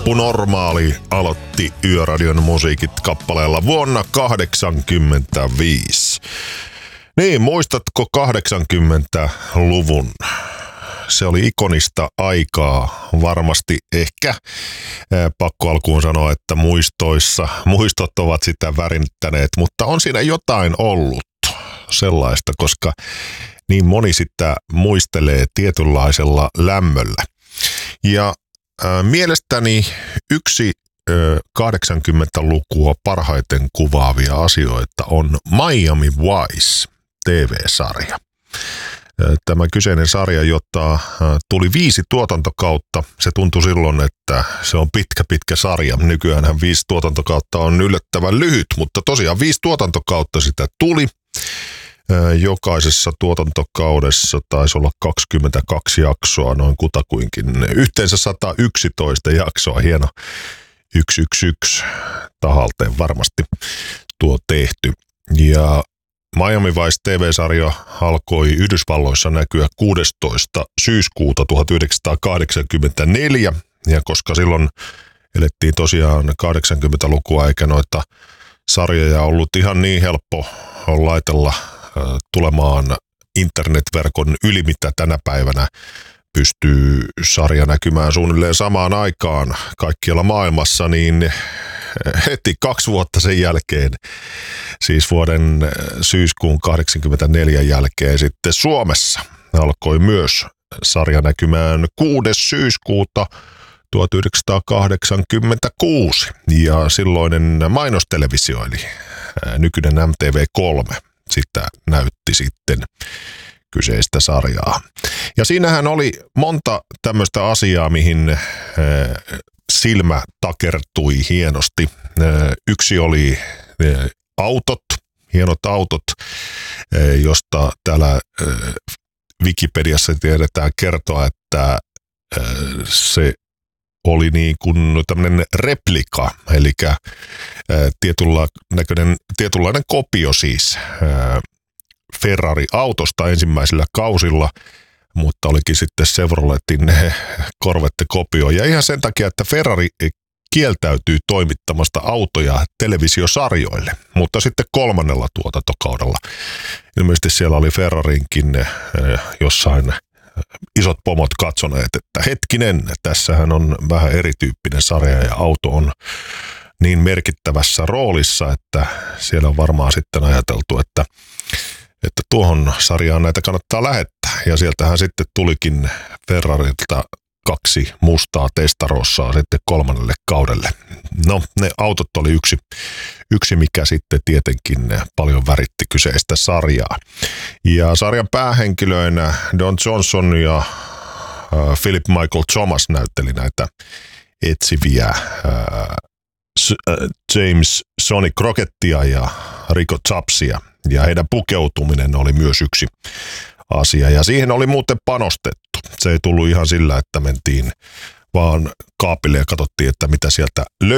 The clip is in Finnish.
Vappu Normaali aloitti Yöradion musiikit kappaleella vuonna 1985. Niin, muistatko 80-luvun? Se oli ikonista aikaa, varmasti ehkä pakko alkuun sanoa, että muistot ovat sitä värittäneet, mutta on siinä jotain ollut sellaista, koska niin moni sitä muistelee tietynlaisella lämmöllä. Ja mielestäni yksi 80-lukua parhaiten kuvaavia asioita on Miami Vice TV-sarja. Tämä kyseinen sarja, jota tuli 5 tuotantokautta. Se tuntui silloin, että se on pitkä sarja. Nykyäänhän 5 tuotantokautta on yllättävän lyhyt, mutta tosiaan 5 tuotantokautta sitä tuli. Jokaisessa tuotantokaudessa taisi olla 22 jaksoa, noin kutakuinkin. Yhteensä 111 jaksoa, hieno 111 tahalteen varmasti tuo tehty. Ja Miami Vice TV-sarja alkoi Yhdysvalloissa näkyä 16. syyskuuta 1984, ja koska silloin elettiin tosiaan 80-lukua eikä noita sarjoja ollut ihan niin helppo laitella tulemaan internetverkon yli, mitä tänä päivänä pystyy sarja näkymään suunnilleen samaan aikaan kaikkialla maailmassa, niin heti 2 vuotta sen jälkeen, siis vuoden syyskuun 1984 jälkeen sitten Suomessa alkoi myös sarja näkymään 6. syyskuuta 1986 ja silloinen mainostelevisio eli nykyinen MTV3 sitä näytti sitten kyseistä sarjaa. Ja siinähän oli monta tämmöistä asiaa, mihin silmä takertui hienosti. Yksi oli autot, hienot autot, josta täällä Wikipediassa tiedetään kertoa, että oli niin kuin tämmöinen replika, eli tietynlainen kopio siis Ferrari-autosta ensimmäisillä kausilla, mutta olikin sitten Chevroletin Corvette-kopio. Ja ihan sen takia, että Ferrari kieltäytyy toimittamasta autoja televisiosarjoille, mutta sitten 3. tuotantokaudella. Ilmeisesti siellä oli Ferrarinkin jossain isot pomot katsoneet, että hetkinen, tässähän on vähän erityyppinen sarja ja auto on niin merkittävässä roolissa, että siellä on varmaan sitten ajateltu, että tuohon sarjaan näitä kannattaa lähettää. Ja sieltähän sitten tulikin Ferrarilta 2 mustaa Testarossaa sitten 3. kaudelle. No, ne autot oli yksi mikä sitten tietenkin paljon väritti kyseistä sarjaa. Ja sarjan päähenkilöinä Don Johnson ja Philip Michael Thomas näytteli näitä etsiviä James Sonny Crockettia ja Rico Chapsia. Ja heidän pukeutuminen oli myös yksi asia. Ja siihen oli muuten panostettu. Se ei tullut ihan sillä, että mentiin vaan kaapille ja katsottiin, että mitä sieltä löytyy.